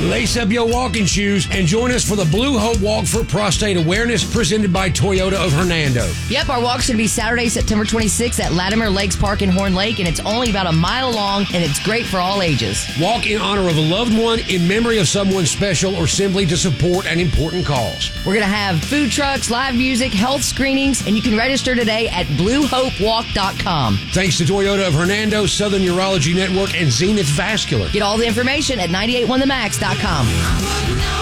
Lace up your walking shoes and join us for the Blue Hope Walk for Prostate Awareness presented by Toyota of Hernando. Yep, our walk's going to be Saturday, September 26th at Latimer Lakes Park in Horn Lake, and it's only about a mile long, and it's great for all ages. Walk in honor of a loved one, in memory of someone special, or simply to support an important cause. We're going to have food trucks, live music, health screenings, and you can register today at BlueHopeWalk.com. Thanks to Toyota of Hernando, Southern Urology Network, and Zenith Vascular. Get all the information at 981themax.com.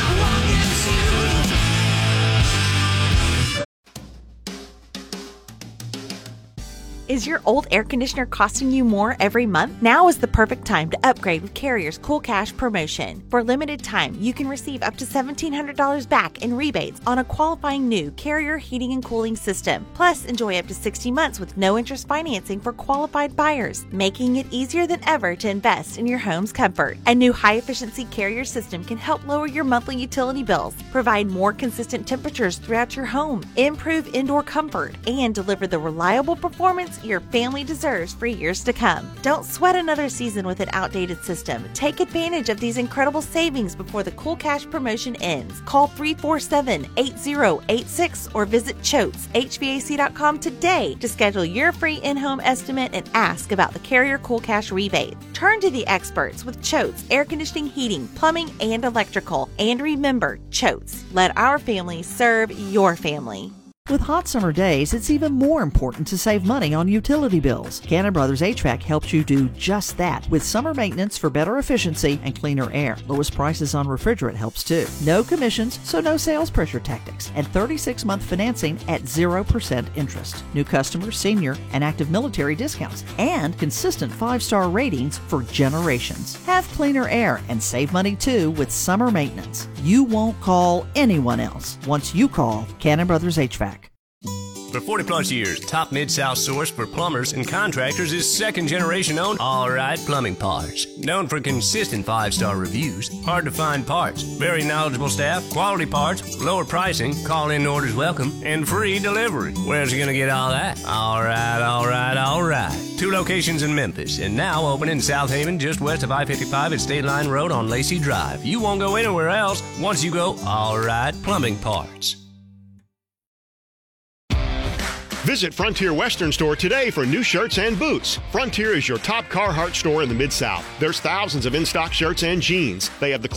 Is your old air conditioner costing you more every month? Now is the perfect time to upgrade with Carrier's Cool Cash promotion. For a limited time, you can receive up to $1,700 back in rebates on a qualifying new Carrier heating and cooling system. Plus, enjoy up to 60 months with no interest financing for qualified buyers, making it easier than ever to invest in your home's comfort. A new high-efficiency Carrier system can help lower your monthly utility bills, provide more consistent temperatures throughout your home, improve indoor comfort, and deliver the reliable performance your family deserves for years to come. Don't sweat another season with an outdated system. Take advantage of these incredible savings before the Cool Cash promotion ends. Call 347-8086 or visit ChotesHVAC.com today to schedule your free in-home estimate and ask about the Carrier Cool Cash rebate. Turn to the experts with Choates Air Conditioning, Heating, Plumbing, and Electrical. And remember, Choates, let our family serve your family. With hot summer days, it's even more important to save money on utility bills. Cannon Brothers HVAC helps you do just that with summer maintenance for better efficiency and cleaner air. Lowest prices on refrigerant helps too. No commissions, so no sales pressure tactics. And 36-month financing at 0% interest. New customers, senior, and active military discounts. And consistent 5-star ratings for generations. Have cleaner air and save money too with summer maintenance. You won't call anyone else once you call Cannon Brothers HVAC. For 40-plus years, top Mid-South source for plumbers and contractors is second-generation owned All Right Plumbing Parts. Known for consistent 5-star reviews, hard-to-find parts, very knowledgeable staff, quality parts, lower pricing, call-in orders welcome, and free delivery. Where's you going to get all that? All right, all right, all right. 2 locations in Memphis, and now open in South Haven, just west of I-55 at State Line Road on Lacey Drive. You won't go anywhere else once you go All Right Plumbing Parts. Visit Frontier Western Store today for new shirts and boots. Frontier is your top Carhartt store in the Mid-South. There's thousands of in-stock shirts and jeans. They have the